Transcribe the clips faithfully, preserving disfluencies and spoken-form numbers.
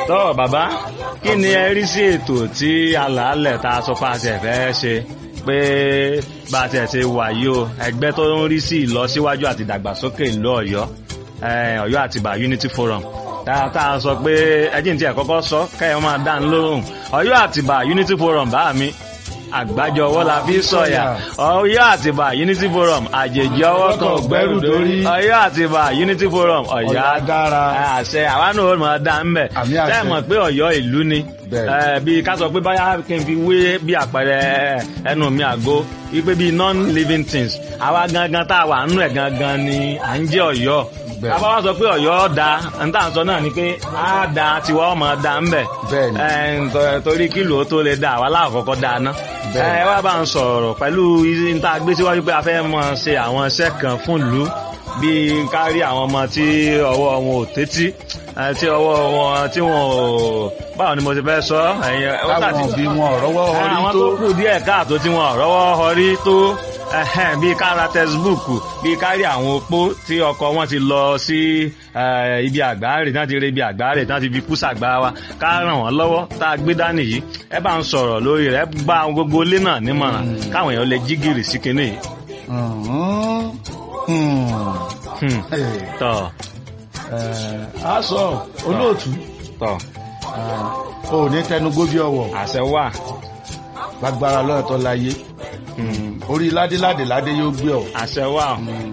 tọ́ bàbá kí ni ẹ rí sí ètò tí alàálẹ̀ tá a sọ pé a ṣe fẹ́ ṣe pé bá a ti ẹ̀ ṣe wà yìí o ẹgbẹ́ tó ń rí sí ìlọsíwájú àti ìdàgbàsókè ìlú Ọ̀yọ́ Ọ̀yọ́ Àtìbà Unity Forum tá a sọ pé ẹjìn tí ẹ kọ́kọ́ sọ kẹ́yìn máa dá ń lóhùn Ọ̀yọ́ Àtìbà Unity Forum bá mi àgbájọ ọwọ́ la fi sọ̀yà Ọ̀yọ́ Àtìbà Unity Forum àjèjì ọwọ́ kan ògbẹ́rù dórí Ọ̀yọ́ Àtìbà Unity Forum Ọ̀yọ́ dára àṣẹ àwa náà ó máa dá ń bẹ̀ tẹ́ mọ̀ pé Ọ̀yọ́ ìlú ni bí ká sọ pé báyà kí n fi wé bí àpẹẹrẹ ẹnu mi àgó wípé bí non-living things àwa gangan tá a wà nínú ẹ̀ gangan ni à ń jẹ́ Ọ̀yọ́ àbá wá sọ pé Ọ̀yọ́ da n tá à ń sọ náà ni pé á da tiwa ọmọ da ń bẹ̀ torí kílò tó lè da àwa láàkọ́kọ́ da ná ẹ wá bá ń sọ̀rọ̀ pẹ̀lú níta gbé síwájú pé a fẹ́ mọ̀ ṣe àwọn iṣẹ́ kan fún ìlú bíi kárí àwọn ọmọ tí ọwọ́ wọn ò tẹ́tí tí ọwọ́ wọn tí wọn ò báwo ni mo ti fẹ́ sọ ẹ̀yìn táwọn bí wọn rọ́wọ́ họrí tó àwọn tó kù díẹ̀ káàtó tí wọn rọ́wọ́ họrí tó bíi kára textbook bíi kárí àwọn opó tí ọkọ wọn ti lọ sí ibi àgbáre náà ti rí ibi àgbáre náà ti fi kú sàgbà wa ká ràn wọ́n lọ́wọ́ tá a gbé dání yìí ẹ bá ń sọ̀rọ̀ lórí rẹ̀ gba gbogbo ilé náà nímọ̀ràn káwọn èèyàn lè jí gìrì sí kinní yìí. tọ́ a sọ olóòtú tọ́ ò ní tẹnugbó bí ọwọ́ àṣẹ wà lágbára lọ́yọ̀ tó láyé orí ládéládé ládé yóò gbé ọ. àṣẹ wà.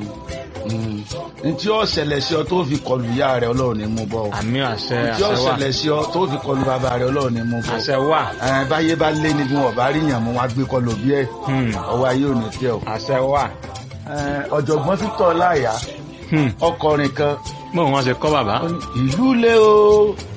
ntí ó ṣẹlẹ̀ sí ọ tó fi kọlu ìyá rẹ Ọlọ́run ní mú bọ́. àmì àṣẹ àṣẹ wà. ntí ó ṣẹlẹ̀ sí ọ tó fi kọlu bàbá rẹ Ọlọ́run ní mú bọ́. àṣẹ wà. báyé bá lé ní bí wọn bá rí yàn mú wọn gbé kọlu bí ẹ. ọwọ́ ayé ò ní tẹ ọ. àṣẹ wà. ọ̀jọ̀gbọ́n Victor Láyà ọkọrin kan. bó wọn ṣe kọ́ bàbá. ìlú lé o.